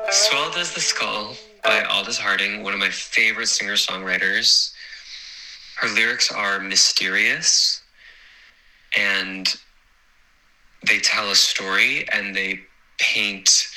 Swallow Does the Skull by Aldous Harding, one of my favorite singer-songwriters. Her lyrics are mysterious and they tell a story and they paint